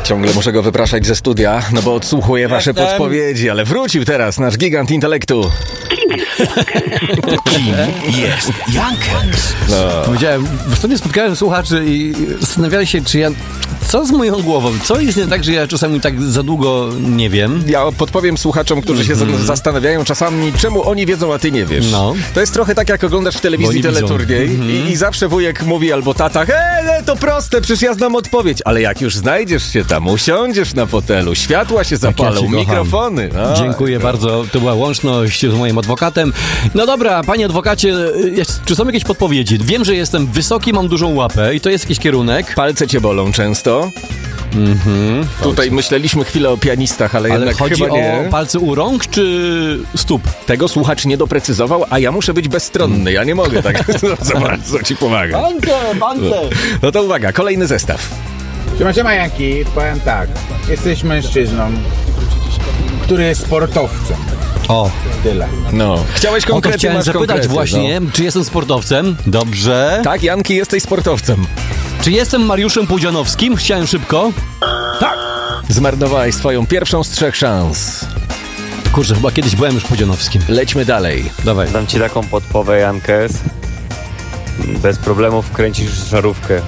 Ciągle muszę go wypraszać ze studia, no bo odsłuchuję wasze podpowiedzi, ale wrócił teraz nasz gigant intelektu. Kim jest Jankes? No. Powiedziałem, w ostatnio spotkałem słuchaczy i zastanawiali się, czy ja... Co z moją głową? Co jest nie tak, że ja czasami tak za długo nie wiem? Ja podpowiem słuchaczom, którzy się zastanawiają czasami, czemu oni wiedzą, a ty nie wiesz. No. To jest trochę tak, jak oglądasz w telewizji teleturniej i zawsze wujek mówi albo tata, to proste, przecież ja znam odpowiedź. Ale jak już znajdziesz się tam, usiądziesz na fotelu, światła się zapalą, ja mikrofony. Dziękuję bardzo, to była łączność z moim adwokatem. No dobra, panie adwokacie, czy są jakieś podpowiedzi? Wiem, że jestem wysoki, mam dużą łapę i to jest jakiś kierunek. Palce cię bolą często. Tutaj myśleliśmy chwilę o pianistach, ale jednak chodzi chyba nie. o palce u rąk czy stóp? Tego słuchacz nie doprecyzował, a ja muszę być bezstronny. Ja nie mogę tak za bardzo ci pomagać. Palce! No to uwaga, kolejny zestaw. Siema Janki, powiem tak. Jesteś mężczyzną, który jest sportowcem. O, Tyle. No. Chciałeś o to konkrety, chciałem masz zapytać konkrety, właśnie, czy jestem sportowcem? Dobrze. Tak, Janki, jesteś sportowcem. Czy jestem Mariuszem Pudzianowskim? Chciałem szybko. Tak. Zmarnowałeś swoją pierwszą z 3 szans. Kurczę, chyba kiedyś byłem już Pudzianowskim. Lećmy dalej. Dawaj. Dam ci taką podpowę, Jankes. Bez problemów kręcisz żarówkę.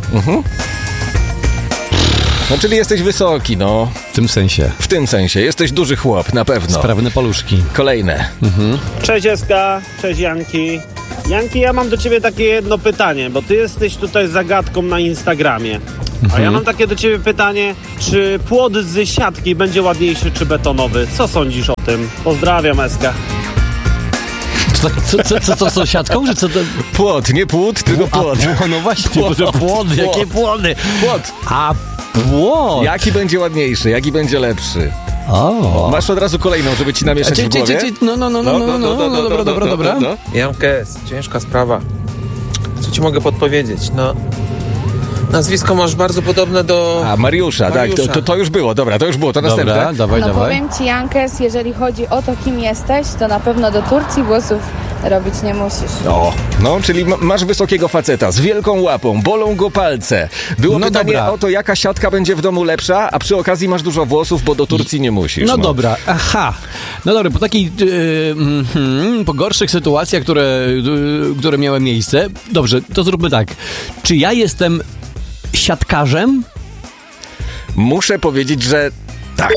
No, czyli jesteś wysoki, no. W tym sensie. W tym sensie. Jesteś duży chłop, na pewno. Sprawne paluszki. Kolejne. Cześć Eska, cześć Janki. Janki, ja mam do ciebie takie jedno pytanie, bo ty jesteś tutaj zagadką na Instagramie. A ja mam takie do ciebie pytanie, czy płot z siatki będzie ładniejszy czy betonowy? Co sądzisz o tym? Pozdrawiam, Eska. Co siatką, że co to... Płot, nie płód, tylko płot. No właśnie, płot, jakie płony? Płot. A płot! Jaki będzie ładniejszy, jaki będzie lepszy? O. Masz od razu kolejną, żeby ci namieszać w głowie? Dobra. Jankes, ciężka sprawa. Co ci mogę podpowiedzieć? No, nazwisko masz bardzo podobne do... A, Mariusza, tak, to już było, dobra, to już było, to następne. Dobra, dawaj. Powiem ci, Jankes, jeżeli chodzi o to, kim jesteś, to na pewno do Turcji włosów robić nie musisz. No, czyli masz wysokiego faceta z wielką łapą, bolą go palce. Było pytanie o to, jaka siatka będzie w domu lepsza, a przy okazji masz dużo włosów, bo do Turcji nie musisz. No dobra, aha. No dobra, po takiej, po gorszych sytuacjach, które miały miejsce, dobrze, to zróbmy tak. Czy ja jestem siatkarzem? Muszę powiedzieć, że tak.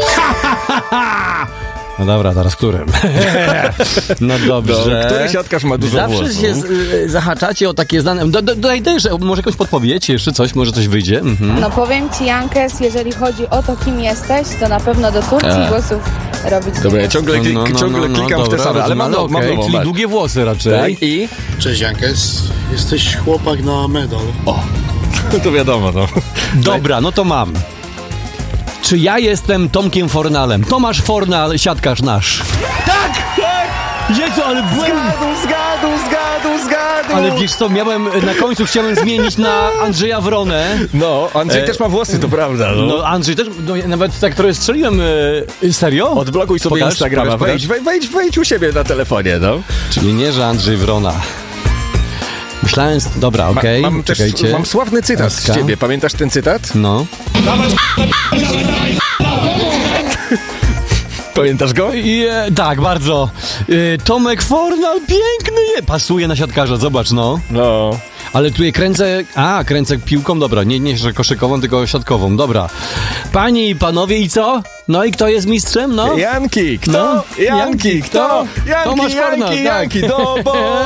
No dobra, teraz którym? No dobrze. Który siatkarz ma dużo Zawsze włosów? się zahaczacie o takie znane... Dodaj, że może jakąś podpowiedź, jeszcze coś, może coś wyjdzie. No powiem ci, Jankes, jeżeli chodzi o to, kim jesteś, to na pewno do Turcji włosów robić Dobra, nie ja ciągle klikam w te same, ale mam nową. Czyli długie włosy raczej. Tak, i? Cześć Jankes, jesteś chłopak na medal. To wiadomo, no. Dobra, no to mam. Czy ja jestem Tomkiem Fornalem? Tomasz Fornal, siatkarz nasz. Tak! Jezu, ale byłem... Zgadł! Ale wiesz co, na końcu chciałem zmienić na Andrzeja Wronę. No, Andrzej też ma włosy, to prawda. No Andrzej też, ja nawet tak trochę strzeliłem. Serio? Odblokuj sobie Instagrama, wejdź u siebie na telefonie, no. Czyli nie, że Andrzej Wrona. Myślałem, dobra, okej. Mam sławny cytat z ciebie, pamiętasz ten cytat? No. Pamiętasz go? Tak, bardzo. Tomek Fornal, piękny pasuje na siatkarza, zobacz, no. No. Ale tu kręcę piłką, dobra, nie że koszykową, tylko siatkową, dobra. Panie i panowie, i co? No i kto jest mistrzem, no? Janki, kto? No. Janki, kto? Tomasz Fornal, Janki, do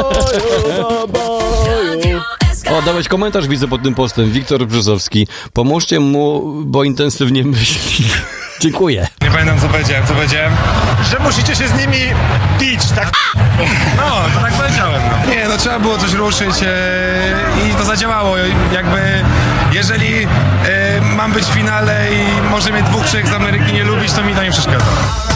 boju. O, dałeś komentarz, widzę pod tym postem. Wiktor Brzozowski. Pomóżcie mu, bo intensywnie myśli. Dziękuję. Nie pamiętam, co powiedziałem. Że musicie się z nimi bić, tak? No, to tak powiedziałem. No. Nie, no trzeba było coś ruszyć i to zadziałało. Jakby, jeżeli mam być w finale i może mnie 2-3 z Ameryki nie lubić, to mi to nie przeszkadza.